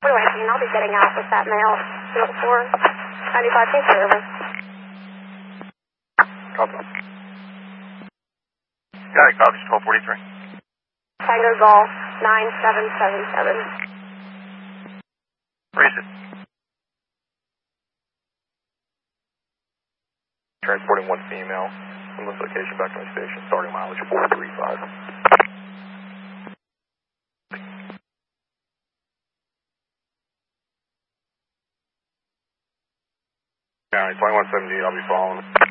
What do I mean? I'll be getting out with that mail. 204 95 King River. Copy. Got it, copy, 1243. Tango Golf 9777. Where is it? Transporting one female from this location back to my station, starting mileage 435. County 2117, I'll be following.